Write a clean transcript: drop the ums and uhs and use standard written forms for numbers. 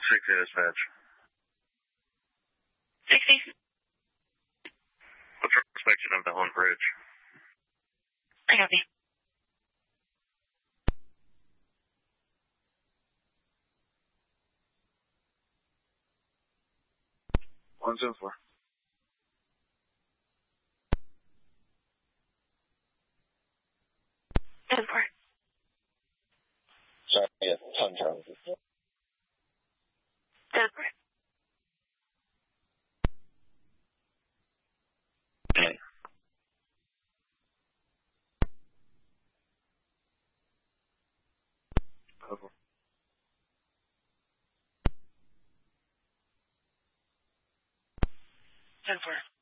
60 dispatch. 60. What's your inspection of the Hone Bridge? I copy. One 7-4. Sorry, yeah, Sun Charlie. 10-4. Okay. Cover. 10-4.